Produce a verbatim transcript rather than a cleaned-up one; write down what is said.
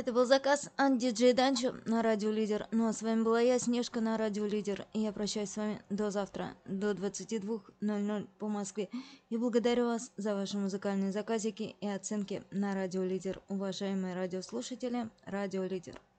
Это был заказ от диджей Данчо на Радио Лидер. Ну а с вами была я, Снежка, на Радио Лидер. И я прощаюсь с вами до завтра, до двадцати двух ноль ноль по Москве. И благодарю вас за ваши музыкальные заказики и оценки на Радио Лидер. Уважаемые радиослушатели, Радио Лидер.